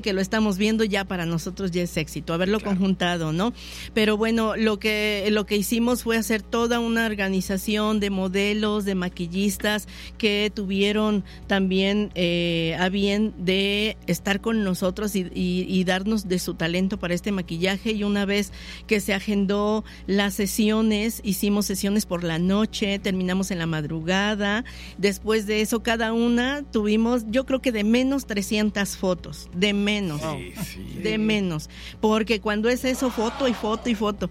que lo estamos viendo, ya para nosotros ya es éxito, haberlo conjuntado, ¿no? Pero bueno, lo que hicimos fue hacer toda una organización de modelos, de maquillistas que tuvieron también a bien de estar con nosotros y darnos de su talento para este maquillaje. Y una vez que se agendó las sesiones, hicimos sesiones por la noche, terminamos en la madrugada. Después de eso, cada una tuvimos, yo creo que de menos 300 fotos, de menos, porque cuando es eso, foto y foto y foto,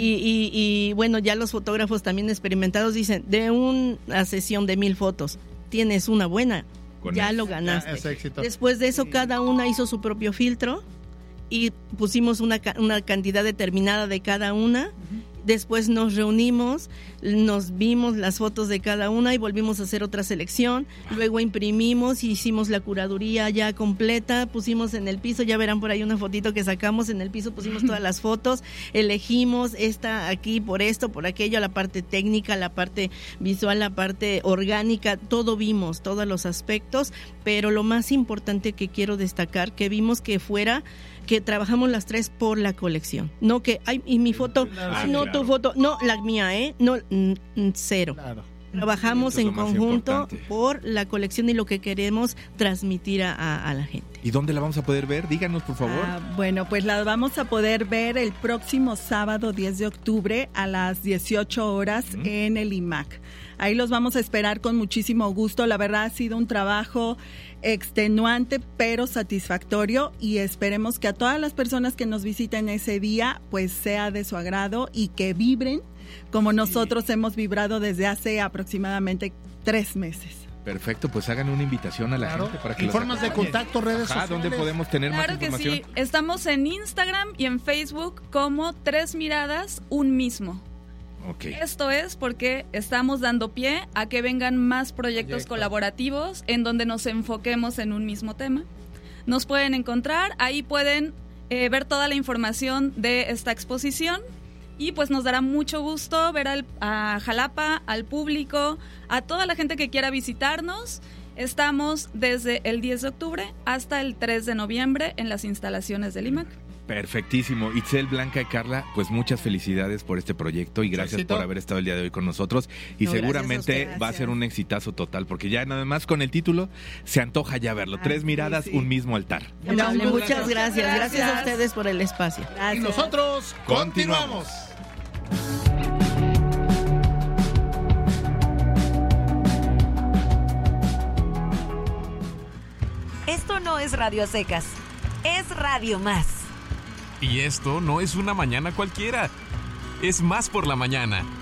y bueno, ya los fotógrafos también experimentados dicen, de una sesión de 1000 fotos, tienes una buena, ya lo ganaste. Después de eso, cada una hizo su propio filtro y pusimos una cantidad determinada de cada una. Después nos reunimos, nos vimos las fotos de cada una y volvimos a hacer otra selección. Luego imprimimos y hicimos la curaduría ya completa, pusimos en el piso, ya verán por ahí una fotito que sacamos en el piso, pusimos todas las fotos, elegimos esta aquí por esto, por aquello, la parte técnica, la parte visual, la parte orgánica, todo vimos, todos los aspectos, pero lo más importante que quiero destacar, que vimos que trabajamos las tres por la colección, no que, ay, y mi foto, tu foto, no, la mía, no, cero. Claro. Trabajamos en conjunto por la colección y lo que queremos transmitir a la gente. ¿Y dónde la vamos a poder ver? Díganos, por favor. Bueno, pues la vamos a poder ver el próximo sábado 10 de octubre a las 18 horas en el IMAC. Ahí los vamos a esperar con muchísimo gusto. La verdad ha sido un trabajo extenuante pero satisfactorio y esperemos que a todas las personas que nos visiten ese día pues sea de su agrado y que vibren como nosotros hemos vibrado desde hace aproximadamente 3 meses. Perfecto, pues hagan una invitación a la gente para que formas de contacto, redes sociales. ¿Dónde podemos tener más información? Claro que sí, estamos en Instagram y en Facebook como 3 Miradas, un mismo. Okay. Esto es porque estamos dando pie a que vengan más proyectos colaborativos en donde nos enfoquemos en un mismo tema. Nos pueden encontrar, ahí pueden ver toda la información de esta exposición y pues nos dará mucho gusto ver a Jalapa, al público, a toda la gente que quiera visitarnos. Estamos desde el 10 de octubre hasta el 3 de noviembre en las instalaciones del IMAC. Perfectísimo. Itzel, Blanca y Carla, pues muchas felicidades por este proyecto y gracias por haber estado el día de hoy con nosotros y seguramente va a ser un exitazo total porque ya nada más con el título se antoja ya verlo. 3 miradas, un mismo altar. Muchas gracias. Gracias a ustedes por el espacio. Y nosotros continuamos. Esto no es Radio Secas, es Radio Más. Y esto no es una mañana cualquiera, es Más por la Mañana.